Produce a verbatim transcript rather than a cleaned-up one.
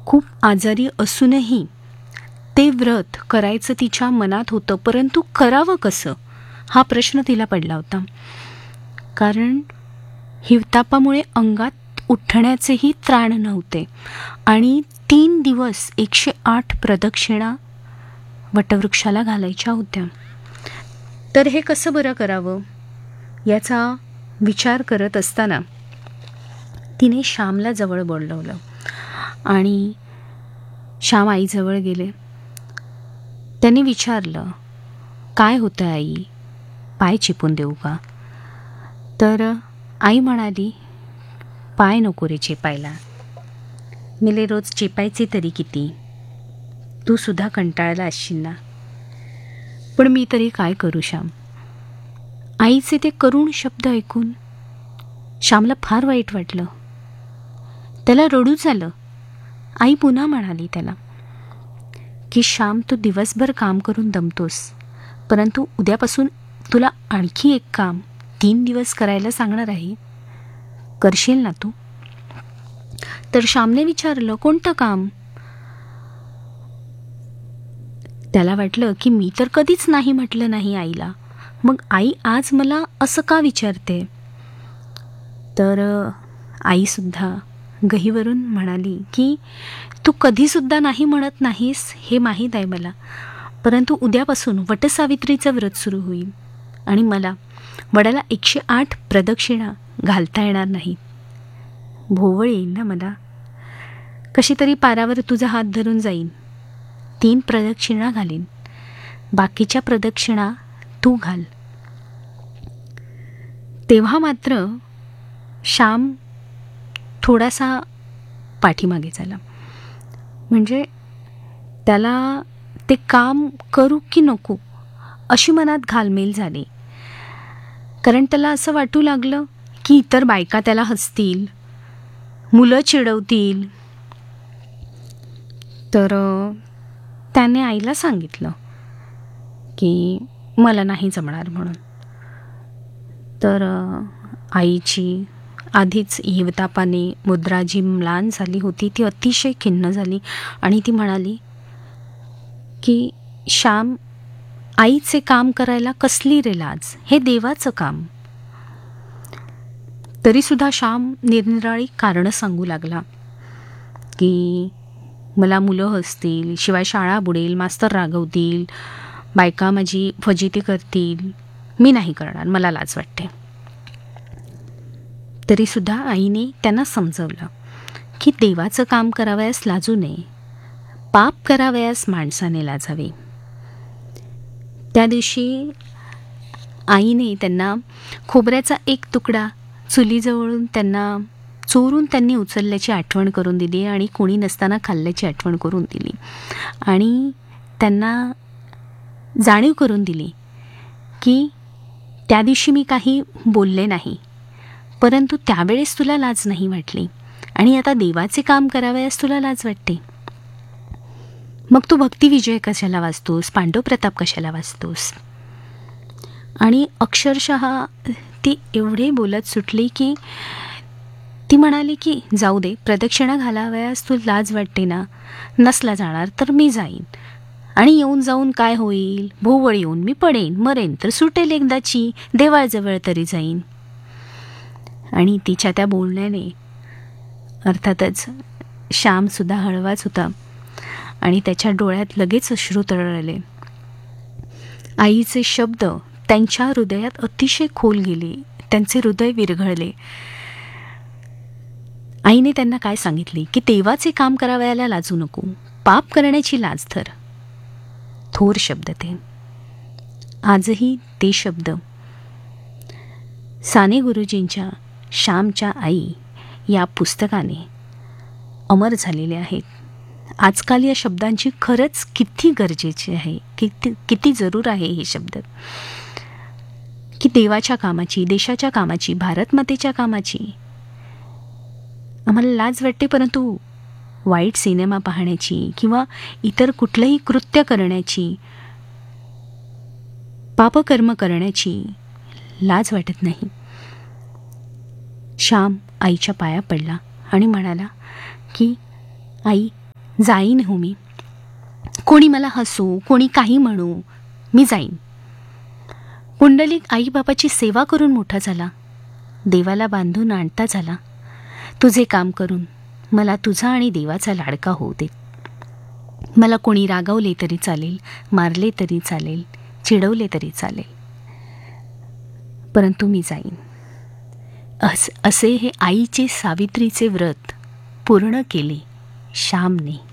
खूप आजारी असूनही ते व्रत करायचं तिच्या मनात होतं, परंतु करावं कसं हा प्रश्न तिला पडला होता. कारण हिवतापामुळे अंगात उठण्याचेही त्राण नव्हते आणि तीन दिवस एकशे आठ प्रदक्षिणा वटवृक्षाला घालायच्या होत्या. तर हे कसं बरं करावं याचा विचार करत असताना तिने श्यामला जवळ बोलवलं आणि श्याम आईजवळ गेले. त्यांनी विचारलं, काय होतं आई, पाय चिपून देऊ का? तर आई म्हणाली, पाय नको रे चेपायला, मिले रोज चेपायचे तरी किती, तू सुद्धा कंटाळला असशील ना. पण मी तरी काय करू श्याम. आईचे ते करुण शब्द ऐकून श्यामला फार वाईट वाटलं. त्याला रडूच आलं. आई पुन्हा म्हणाली त्याला की श्याम, तू दिवसभर काम करून दमतोस, परंतु उद्यापासून तुला आणखी एक काम तीन दिवस करायला सांगणार आहे, करशील ना तू? तर श्यामने विचारलं, कोणतं काम? त्याला वाटलं की मी तर कधीच नाही म्हटलं नाही आईला, मग आई आज मला असं का विचारते? तर आईसुद्धा गहीवरून म्हणाली की तू कधीसुद्धा नाही म्हणत नाहीस हे माहीत आहे मला, परंतु उद्यापासून वटसावित्रीचं व्रत सुरू होईल आणि मला वडाला एकशे आठ प्रदक्षिणा घालता येणार नाही. भोवळ येईल ना मला. कशी तरी पारावर तुझा हात धरून जाईन, तीन प्रदक्षिणा घालीन, बाकीच्या प्रदक्षिणा तू घाल. तेव्हा मात्र श्याम थोडासा पाठीमागे झाला. म्हणजे त्याला ते काम करू की नको अशी मनात घालमेल झाली. कारण त्याला असं वाटू लागलं की इतर बायका त्याला हसतील, मुलं चिडवतील. तर त्याने आईला सांगितलं की मला नाही जमणार म्हणून. तर आईची आधीच हिवतापाने मुद्रा जी म्लान झाली होती ती अतिशय खिन्न झाली आणि ती म्हणाली की श्याम, आईचे काम करायला कसली रे लाज, हे देवाचं काम. तरीसुद्धा श्याम निरनिराळी कारणं सांगू लागला की मला मुलं हसतील, शिवाय शाळा बुडेल, मास्तर रागवतील, बायका माझी फजिती करतील, मी नाही करणार, मला लाज वाटते. तरीसुद्धा आईने त्यांना समजवलं की देवाचं काम करावयास लाजू नये, पाप करावयास माणसाने लाजावे. त्या दिवशी आईने त्यांना खोबऱ्याचा एक तुकडा चुलीजवळून त्यांना चोरून त्यांनी उचलल्याची आठवण करून दिली आणि कोणी नसताना खाल्ल्याची आठवण करून दिली आणि त्यांना जाणीव करून दिली की त्या दिवशी मी काही बोलले नाही, परंतु त्यावेळेस तुला लाज नाही वाटली आणि आता देवाचे काम करावयास तुला लाज वाटते. मग तू भक्तिविजय कशाला वाचतोस, पांडव प्रताप कशाला वाचतोस? आणि अक्षरशः ती एवढे बोलत सुटली की ती म्हणाली की जाऊ दे, प्रदक्षिणा घालावयास तू लाज वाटते ना, नसला जाणार तर मी जाईन आणि येऊन जाऊन काय होईल, भोवळ येऊन मी पडेन, मरेन तर सुटेल एकदाची, देवाजवळ तरी जाईन. आणि तिच्या त्या बोलण्याने अर्थातच श्यामसुद्धा हळवाच होता आणि त्याच्या डोळ्यात लगेच अश्रू तरळले. आईचे शब्द त्यांच्या हृदयात अतिशय खोल गेले, त्यांचे हृदय विरघळले. आईने त्यांना काय सांगितले की देवाचे काम करावयाला लाजू नको, पाप करण्याची लाज धर. थोर शब्द ते. आजही ते शब्द साने गुरुजींच्या श्यामच्या आई या पुस्तकाने अमर झालेले आहेत. आजकाल या शब्दांची खरंच किती गरजेची आहे, किती किती जरूर आहे हे शब्द, की देवाच्या कामाची, देशाच्या कामाची, भारतमातेच्या कामाची आम्हाला लाज वाटते, परंतु वाईट सिनेमा पाहण्याची किंवा इतर कुठलंही कृत्य करण्याची, पापकर्म करण्याची लाज वाटत नाही. श्याम आईच्या पाया पडला आणि म्हणाला की आई, जाईन हो मी. कोणी मला हसू, कोणी काही म्हणू, मी जाईन. पुंडलिक आईबापाची सेवा करून मोठा झाला, देवाला बांधून आणता झाला. तुझे काम करून मला तुझा आणि देवाचा लाडका होऊ दे. मला कोणी रागावले तरी चालेल, मारले तरी चालेल, चिडवले तरी चालेल, परंतु मी जाईन. अस असे हे आईचे सावित्रीचे व्रत पूर्ण केले श्यामने.